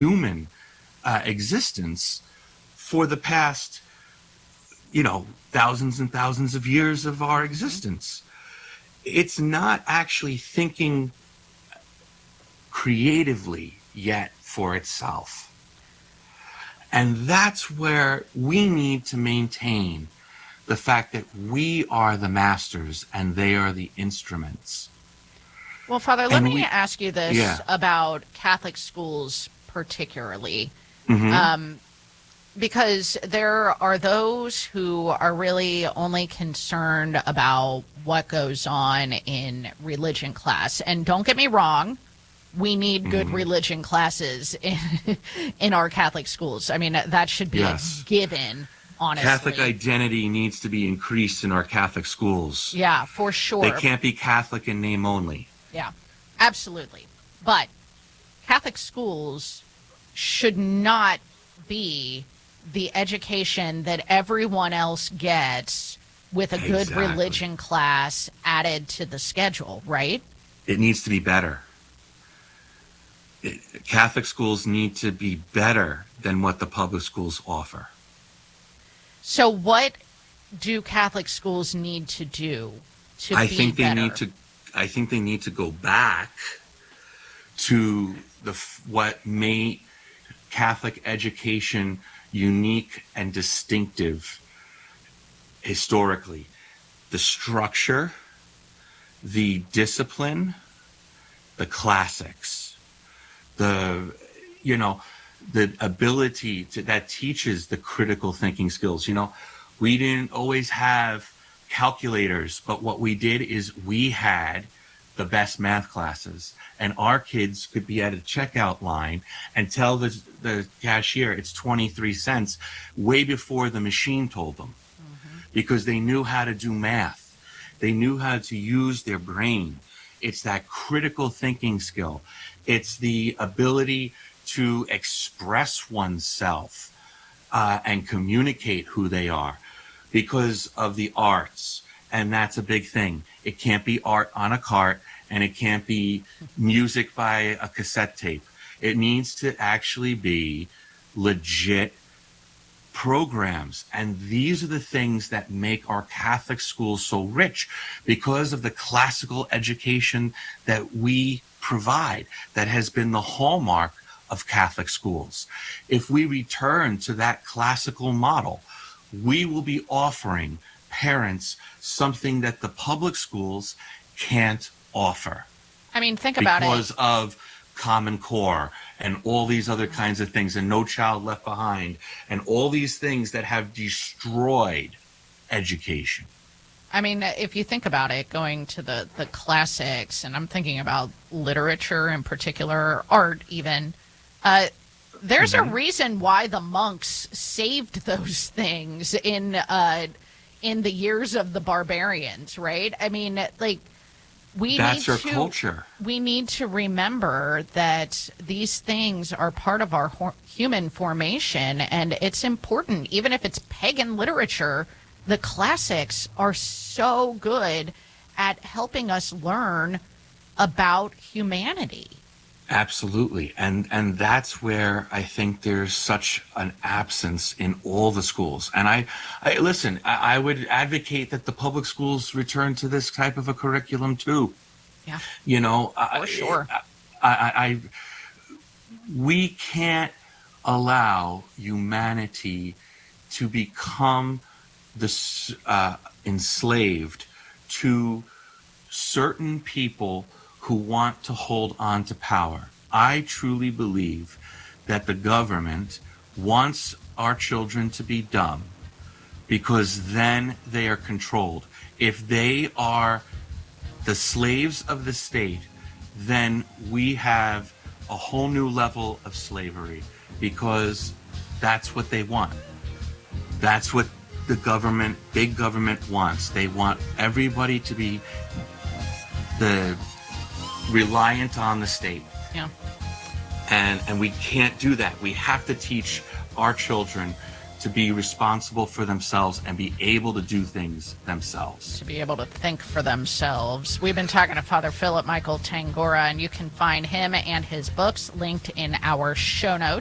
human existence for the past, thousands and thousands of years of our existence. It's not actually thinking creatively yet for itself. And that's where we need to maintain the fact that we are the masters and they are the instruments. Well, Father, let me ask you this about Catholic schools particularly. Because there are those who are really only concerned about what goes on in religion class. And don't get me wrong, we need good religion classes in our Catholic schools. I mean, that should be a given, honestly. Catholic identity needs to be increased in our Catholic schools. Yeah, for sure. They can't be Catholic in name only. Yeah, absolutely. But Catholic schools should not be the education that everyone else gets with a good religion class added to the schedule, right? It needs to be better. Catholic schools need to be better than what the public schools offer. So what do Catholic schools need to do to be better? I think they need to go back to what made Catholic education unique and distinctive historically. The structure, the discipline, the classics, the ability that teaches the critical thinking skills. We didn't always have calculators, but what we did is we had the best math classes, and our kids could be at a checkout line and tell the cashier it's 23 cents way before the machine told them, because they knew how to do math. They knew how to use their brain. It's that critical thinking skill. It's the ability to express oneself and communicate who they are because of the arts. And that's a big thing. It can't be art on a cart, and it can't be music by a cassette tape. It needs to actually be legit programs. And these are the things that make our Catholic schools so rich, because of the classical education that we provide, that has been the hallmark of Catholic schools. If we return to that classical model, we will be offering parents something that the public schools can't offer. I mean, think about it. Because of Common Core and all these other kinds of things, and No Child Left Behind, and all these things that have destroyed education. I mean, if you think about it, going to the classics, and I'm thinking about literature in particular, art even, there's a reason why the monks saved those things in the years of the barbarians, right? I mean, that's our culture. We need to remember that these things are part of our human formation, and it's important. Even if it's pagan literature, the classics are so good at helping us learn about humanity. Absolutely. And that's where I think there's such an absence in all the schools. And I would advocate that the public schools return to this type of a curriculum too. Yeah. For sure. We can't allow humanity to become enslaved to certain people who want to hold on to power. I truly believe that the government wants our children to be dumb, because then they are controlled. If they are the slaves of the state, then we have a whole new level of slavery, because that's what they want. That's what the government, big government, wants. They want everybody to be reliant on the state. Yeah. And we can't do that. We have to teach our children to be responsible for themselves and be able to do things themselves. To be able to think for themselves. We've been talking to Father Philip Michael Tangora, and you can find him and his books linked in our show notes.